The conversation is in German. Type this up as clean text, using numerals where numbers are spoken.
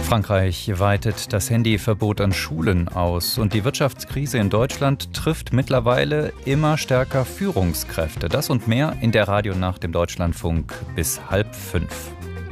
Frankreich weitet das Handyverbot an Schulen aus und die Wirtschaftskrise in Deutschland trifft mittlerweile immer stärker Führungskräfte. Das und mehr in der Radionacht im Deutschlandfunk bis 4:30.